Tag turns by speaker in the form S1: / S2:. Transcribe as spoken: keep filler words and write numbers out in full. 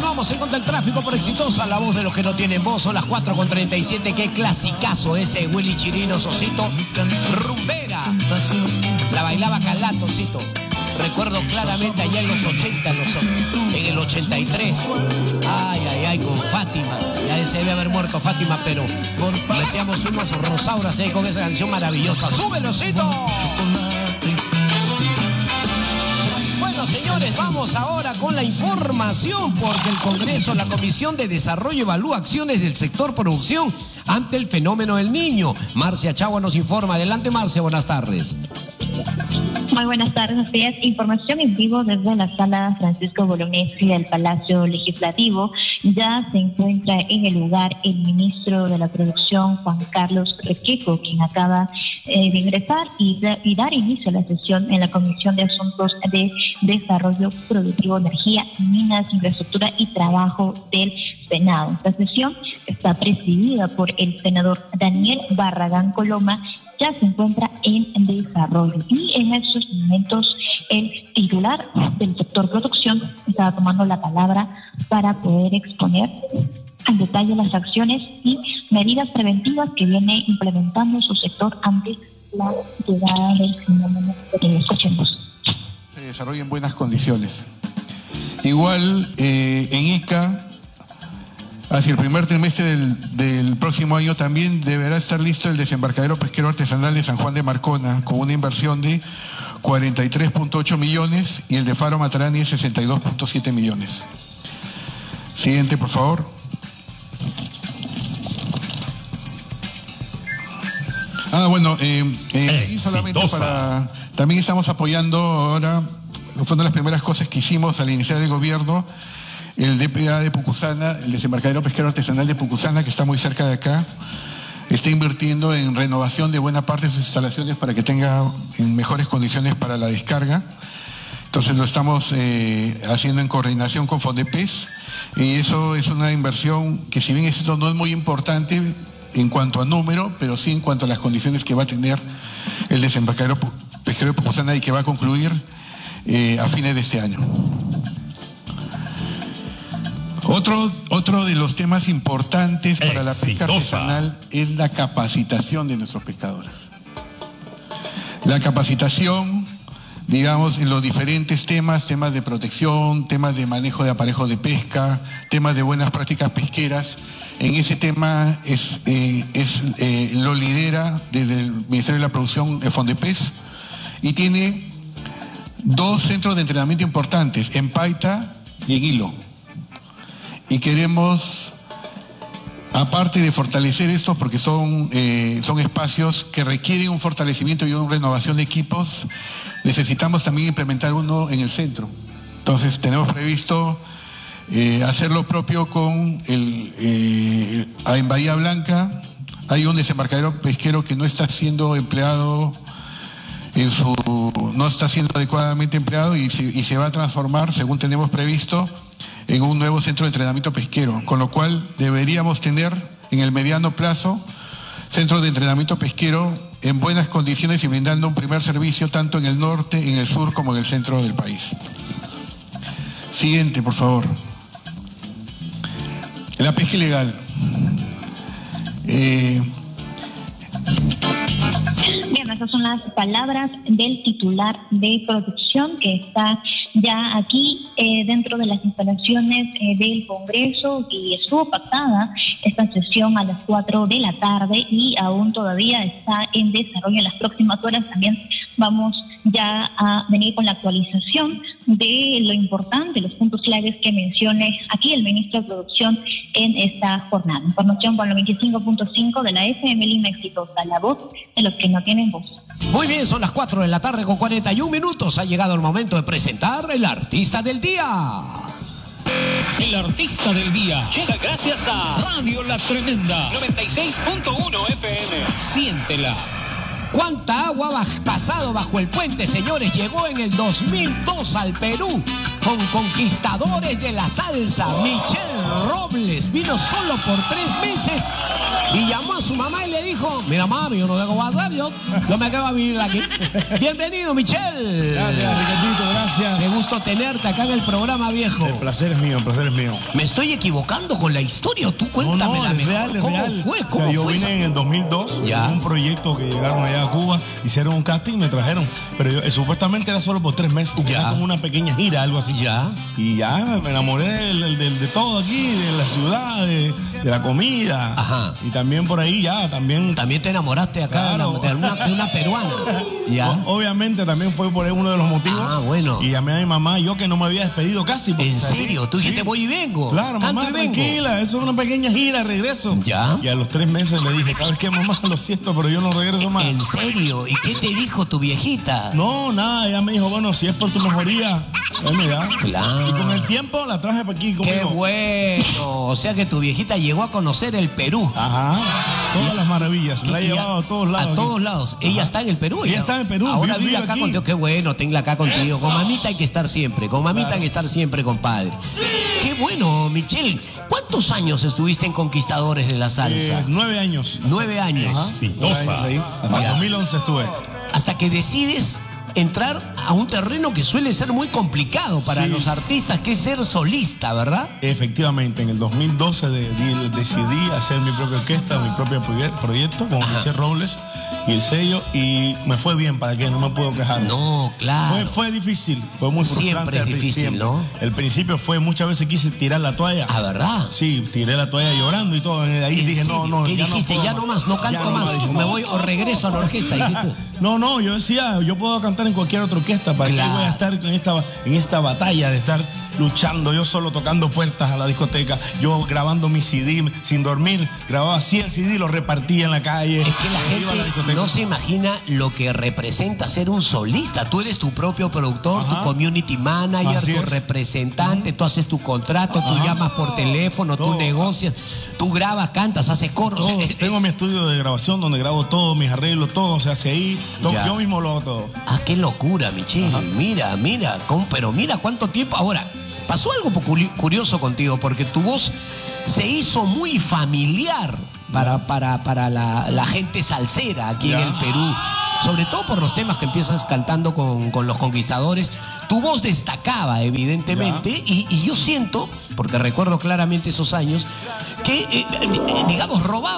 S1: Continuamos en Contra el Tráfico por Exitosa, la voz de los que no tienen voz. Son las cuatro con treinta y siete. Qué clasicazo ese Willy Chirino, Sosito. Rumbera. La bailaba Calato, Sito. Recuerdo claramente allá en los ochenta, en, los, en el ochenta y tres. Ay, ay, ay, con Fátima. Ya se debe haber muerto Fátima, pero metíamos unos rosauras ahí con esa canción maravillosa. ¡Súbelo, Sito! Señores, vamos ahora con la información, porque el Congreso, la Comisión de Desarrollo evalúa acciones del sector producción ante el fenómeno del Niño. Marcia Chagua nos informa. Adelante, Marcia, buenas tardes.
S2: Muy buenas tardes, así es. Información en vivo desde la sala Francisco Bolognesi del Palacio Legislativo. Ya se encuentra en el lugar el ministro de la Producción, Juan Carlos Requejo, quien acaba eh, de ingresar y, de, y dar inicio a la sesión en la Comisión de Asuntos de Desarrollo Productivo, Energía, Minas, Infraestructura y Trabajo del Senado. Esta sesión está presidida por el senador Daniel Barragán Coloma. Ya se encuentra en desarrollo y en estos momentos el titular del sector producción estaba tomando la palabra para poder exponer en detalle las acciones y medidas preventivas que viene implementando su sector ante la llegada del fenómeno que escuchemos.
S3: Se desarrolla en buenas condiciones. Igual eh, en Ica, hacia el primer trimestre del, del próximo año también deberá estar listo el desembarcadero pesquero artesanal de San Juan de Marcona, con una inversión de cuarenta y tres punto ocho millones, y el de Faro Matarani sesenta y dos punto siete millones. Siguiente, por favor. Ah, bueno, eh, eh, y solamente para... También estamos apoyando ahora, una de las primeras cosas que hicimos al iniciar el gobierno, el D P A de Pucusana, el desembarcadero pesquero artesanal de Pucusana, que está muy cerca de acá, está invirtiendo en renovación de buena parte de sus instalaciones para que tenga en mejores condiciones para la descarga. Entonces lo estamos eh, haciendo en coordinación con Fondepes, y eso es una inversión que, si bien esto no es muy importante en cuanto a número, pero sí en cuanto a las condiciones que va a tener el desembarcadero pesquero de Pucusana, y que va a concluir eh, a fines de este año. Otro, otro de los temas importantes para la pesca artesanal es la capacitación de nuestros pescadores. La capacitación, digamos, en los diferentes temas, temas de protección, temas de manejo de aparejos de pesca, temas de buenas prácticas pesqueras. En ese tema es, eh, es eh, lo lidera desde el Ministerio de la Producción, el Fondepes, y tiene dos centros de entrenamiento importantes, en Paita y en Hilo. Y queremos, aparte de fortalecer estos, porque son, eh, son espacios que requieren un fortalecimiento y una renovación de equipos, necesitamos también implementar uno en el centro. Entonces tenemos previsto eh, hacer lo propio con el, eh, en Bahía Blanca. Hay un desembarcadero pesquero que no está siendo empleado, en su, no está siendo adecuadamente empleado, y se, y se va a transformar, según tenemos previsto, en un nuevo centro de entrenamiento pesquero, con lo cual deberíamos tener en el mediano plazo centros de entrenamiento pesquero en buenas condiciones y brindando un primer servicio tanto en el norte, en el sur, como en el centro del país. Siguiente, por favor. La pesca ilegal. Eh...
S2: Bien, esas son las palabras del titular de producción, que está ya aquí eh, dentro de las instalaciones eh, del Congreso, y estuvo pactada esta sesión a las cuatro de la tarde y aún todavía está en desarrollo. En las próximas horas también vamos ya a venir con la actualización de lo importante, los puntos claves que mencione aquí el ministro de Producción en esta jornada. Información con lo veinticinco punto cinco de la F M Lima Exitosa, la voz de los que no tienen voz.
S1: Muy bien, son las cuatro de la tarde con cuarenta y un minutos. Ha llegado el momento de presentar el artista del día.
S4: El artista del día llega gracias a Radio La Tremenda noventa y seis punto uno F M. Siéntela.
S1: ¿Cuánta agua ha pasado bajo el puente, señores? Llegó en el dos mil dos al Perú. con conquistadores de la salsa. Michelle Robles vino solo por tres meses y llamó a su mamá y le dijo: mira, mami, yo no sé cómo va a hacer, yo, yo me quedo a vivir aquí. Bienvenido, Michelle.
S5: Gracias, Riquetito, gracias.
S1: Qué gusto tenerte acá en el programa, viejo.
S5: El placer es mío, el placer es mío.
S1: ¿Me estoy equivocando con la historia? Tú cuéntamela
S5: no, no, es
S1: mejor.
S5: real, es
S1: ¿Cómo
S5: real.
S1: fue? ¿Cómo
S5: yo
S1: fue
S5: vine
S1: esa?
S5: en el dos mil dos,
S1: Ya.
S5: en un proyecto que llegaron allá a Cuba, hicieron un casting y me trajeron. Pero yo, eh, supuestamente era solo por tres meses.
S1: Ya.
S5: Era como una pequeña gira, algo así.
S1: Ya.
S5: Y ya me enamoré del- del- del- de, todo aquí, de la ciudad, de, de la comida.
S1: Ajá.
S5: Y también por ahí ya, también...
S1: También te enamoraste acá de,
S5: Claro.
S1: la- de una, de una peruana. Ya.
S5: O- obviamente también fue por ahí uno de los motivos.
S1: Ah, bueno.
S5: Y llamé a mi mamá, yo que no me había despedido casi. porque
S1: ¿En
S5: salí.
S1: serio? Tú dijiste:
S5: Sí.
S1: voy y vengo.
S5: Claro,
S1: Canto
S5: mamá,
S1: y vengo.
S5: tranquila, eso es una pequeña gira, regreso.
S1: Ya.
S5: Y a los tres meses le dije, ¿sabes qué, mamá? Lo siento, pero yo no regreso más.
S1: ¿En serio? ¿Y qué te dijo tu viejita?
S5: No, nada, ella me dijo, bueno, si es por tu mejoría, bueno, ya.
S1: Claro.
S5: Y con el tiempo la traje para aquí
S1: ¡Qué
S5: conmigo.
S1: bueno! O sea que tu viejita llegó a conocer el Perú.
S5: Ajá, todas las maravillas, me la he
S1: Y ya-
S5: llevado a todos lados.
S1: A
S5: aquí.
S1: todos lados. Ella está en el Perú.
S5: Ella está en Perú,
S1: Ahora
S5: vive-
S1: vive
S5: vive
S1: acá
S5: aquí.
S1: contigo. Qué bueno, tenla acá contigo. Con mamita hay que estar siempre. Con mamita hay que estar siempre, compadre. Qué bueno, Michelle. ¿Cuántos años estuviste en Conquistadores de la Salsa?
S5: Eh, nueve años.
S1: Nueve años.
S5: Ajá, nueve años ahí. Hasta
S1: Ya.
S5: dos mil once estuve.
S1: Hasta que decides entrar a un terreno que suele ser muy complicado para
S5: Sí.
S1: los artistas, que es ser solista, ¿verdad?
S5: Efectivamente, en el dos mil doce de- de- decidí hacer mi propia orquesta, mi propio proye- proyecto con
S1: Ajá.
S5: Michelle Robles y el sello, y me fue bien, ¿para qué? No me puedo quejar.
S1: No, claro.
S5: Fue, fue difícil, fue muy frustrante.
S1: Siempre es
S5: al
S1: difícil,
S5: principio.
S1: ¿no?
S5: El principio fue, muchas veces quise tirar la toalla.
S1: Ah, ¿verdad?
S5: Sí, tiré la toalla llorando y todo. Ahí
S1: ¿En
S5: dije,
S1: serio?
S5: no, no,
S1: ¿Qué
S5: ya
S1: dijiste?
S5: no puedo
S1: Ya no más, no canto
S5: Ya
S1: más.
S5: dije,
S1: Me
S5: no.
S1: voy o regreso a la orquesta, dijiste.
S5: No, no, yo decía, yo puedo cantar en cualquier otra orquesta, ¿para
S1: Claro.
S5: qué voy a estar en esta, en esta batalla de estar luchando, yo solo tocando puertas a la discoteca, yo grabando mi C D sin dormir, grababa cien C D, los repartía en la calle.
S1: Es que la
S5: iba a la
S1: gente
S5: discoteca.
S1: no se imagina lo que representa ser un solista. Tú eres tu propio productor,
S5: Ajá.
S1: tu community manager,
S5: Así
S1: tu
S5: es.
S1: representante, tú haces tu contrato, tú
S5: Ajá.
S1: llamas por teléfono, tú
S5: Todo.
S1: negocias, tú grabas, cantas, haces coros.
S5: Todo.
S1: O sea,
S5: Tengo mi estudio de grabación donde grabo todo, mis arreglos, todo se hace ahí, todo-
S1: Ya.
S5: yo mismo lo hago todo.
S1: Ah, qué locura, Michelle. Mira, mira, cómo- pero mira cuánto tiempo. Ahora, pasó algo culi- curioso contigo, porque tu voz se hizo muy familiar para, para, para la, la gente salsera aquí
S5: Ya.
S1: en el Perú. Sobre todo por los temas que empiezas cantando con, con los conquistadores. Tu voz destacaba, evidentemente, y, y yo siento, porque recuerdo claramente esos años, que, eh, digamos, robaba